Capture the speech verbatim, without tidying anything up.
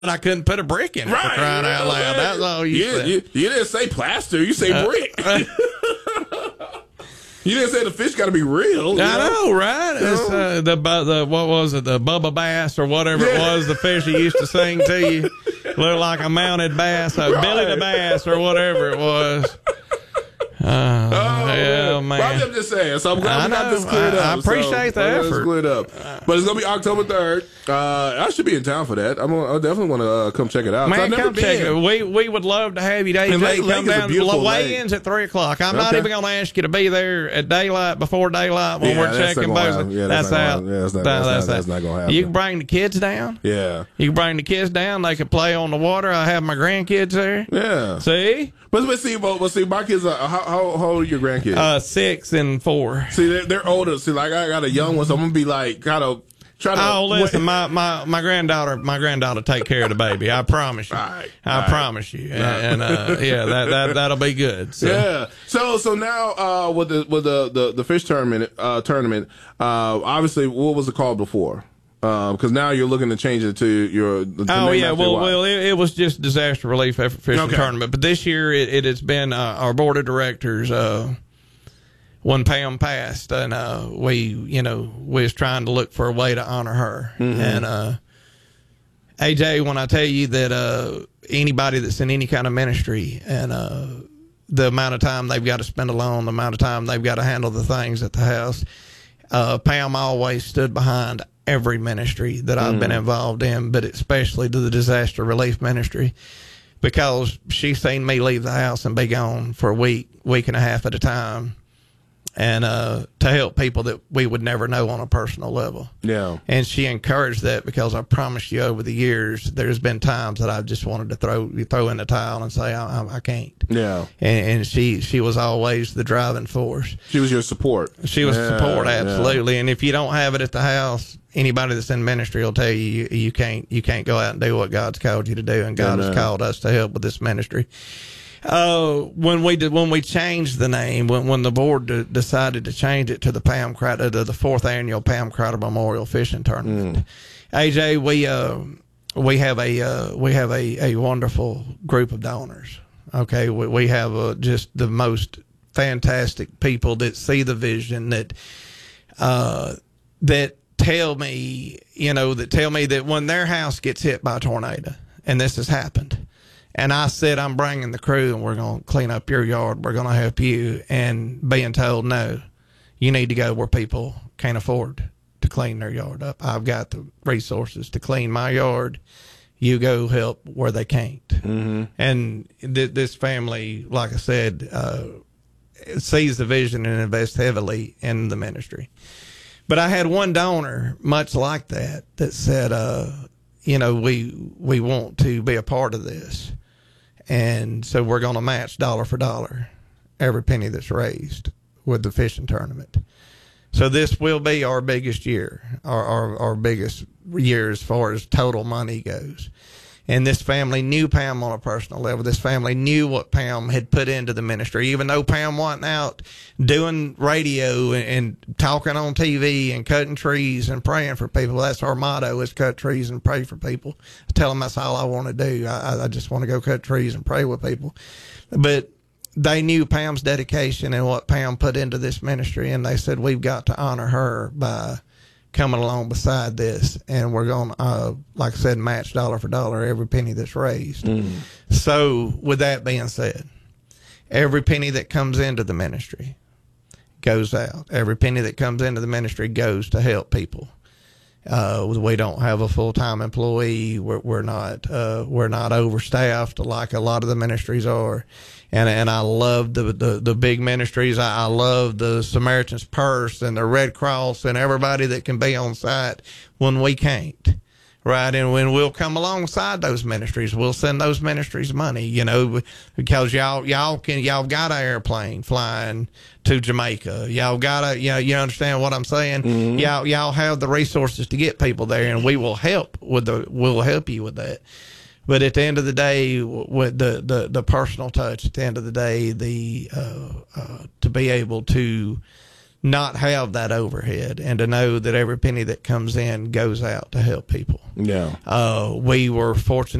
I couldn't put a brick in it right. for crying out loud. That's all you, you said. You, you didn't say plaster. You say uh, brick. Uh, you didn't say the fish got to be real. I know? know, right? You it's, know? Uh, the the what was it? The Bubba Bass or whatever yeah. it was. The fish he used to sing to you looked like a mounted bass, a right. Billy the Bass or whatever it was. Uh, oh, yeah, man. man. I'm just saying. So I'm glad we got this cleared I, up. I appreciate so, the effort. Cleared up. But it's gonna be October third. Uh, I should be in town for that. I'm. Gonna, I definitely want to uh, come check it out. Man, I've never come been. check it. We we would love to have you. A J, Lake, come Lake down. Weigh-ins lake. at three o'clock. I'm okay. not even going to ask you to be there at daylight before daylight when yeah, we're checking both. Yeah, that's, that's out. Yeah, that's not, that's, that's, not, that's not going to happen. You can bring the kids down. Yeah. You can bring the kids down. They can play on the water. I have my grandkids there. Yeah. See. But let's see. But let's see. My kids are how, how, how old are your grandkids? Uh, six and four. See, they're, they're older. See, like I got a young one, so I'm gonna be like kind of. To oh, listen, my, my, my granddaughter, my granddaughter take care of the baby. I promise you. Right, I right. promise you. And, and uh, yeah, that, that, that'll be good. So. Yeah. So, so now, uh, with the, with the, the, the fish tournament, uh, tournament, uh, obviously, what was it called before? Um, cause now you're looking to change it to your, the oh yeah, well, well, it, it was just disaster relief effort fishing okay. tournament. But this year it, it has been, uh, our board of directors, uh, when Pam passed, and uh, we, you know, we was trying to look for a way to honor her. Mm-hmm. And uh, A J, when I tell you that uh, anybody that's in any kind of ministry and uh, the amount of time they've got to spend alone, the amount of time they've got to handle the things at the house, uh, Pam always stood behind every ministry that I've mm. been involved in, but especially to the disaster relief ministry, because she's seen me leave the house and be gone for a week, week and a half at a time. And uh, to help people that we would never know on a personal level. Yeah. And she encouraged that, because I promise you, over the years, there's been times that I've just wanted to throw throw in the towel and say, I, I, I can't. Yeah. And, and she she was always the driving force. She was your support. She was yeah, support, absolutely. Yeah. And if you don't have it at the house, anybody that's in ministry will tell you, you you can't you can't go out and do what God's called you to do, and God yeah, has called us to help with this ministry. Uh, when we did, when we changed the name, when, when the board d- decided to change it to the Pam Crider, to the fourth annual Pam Crider Memorial Fishing Tournament, mm. A J, we, uh, we have a, uh, we have a, a wonderful group of donors. Okay. We, we have, uh, just the most fantastic people that see the vision, that, uh, that tell me, you know, that tell me that when their house gets hit by a tornado, and this has happened, and I said, I'm bringing the crew and we're going to clean up your yard, we're going to help you, and being told, no, you need to go where people can't afford to clean their yard up. I've got the resources to clean my yard. You go help where they can't. Mm-hmm. And th- this family, like I said, uh, sees the vision and invests heavily in the ministry. But I had one donor, much like that, that said, uh, you know, we we want to be a part of this. And so we're going to match dollar for dollar every penny that's raised with the fishing tournament. So this will be our biggest year, our, our, our biggest year as far as total money goes. And this family knew Pam on a personal level. This family knew what Pam had put into the ministry, even though Pam wasn't out doing radio and, and talking on T V and cutting trees and praying for people. That's our motto, is cut trees and pray for people. I tell them that's all I want to do. I, I just want to go cut trees and pray with people. But they knew Pam's dedication and what Pam put into this ministry, and they said, we've got to honor her by coming along beside this, and we're going to, uh, like I said, match dollar for dollar every penny that's raised. Mm. So with that being said, every penny that comes into the ministry goes out. Every penny that comes into the ministry goes to help people. Uh, we don't have a full-time employee. We're, we're not, uh, we're not overstaffed like a lot of the ministries are. And, and I love the, the, the big ministries. I, I love the Samaritan's Purse and the Red Cross and everybody that can be on site when we can't. Right. And when we'll come alongside those ministries, we'll send those ministries money, you know, because y'all, y'all can, y'all got an airplane flying to Jamaica. Y'all got a, you know, you understand what I'm saying? Mm-hmm. Y'all, y'all have the resources to get people there, and we will help with the, we'll help you with that. But at the end of the day, with the, the, the personal touch, at the end of the day, the, uh, uh, to be able to, not have that overhead and to know that every penny that comes in goes out to help people. Yeah. Uh, we were fortunate